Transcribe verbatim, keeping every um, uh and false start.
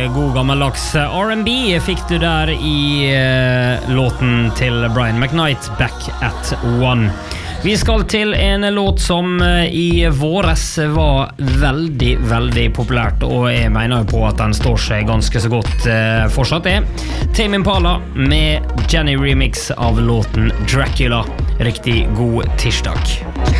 god gammeldags R and B fikk du der i uh, låten til Brian McKnight, Back at One. Vi skal til en låt som i våres var veldig, veldig populært, og jeg mener jo på at den står seg ganske så godt uh, fortsatt er Tame Impala med Jenny remix av låten Dracula. Riktig god tirsdag.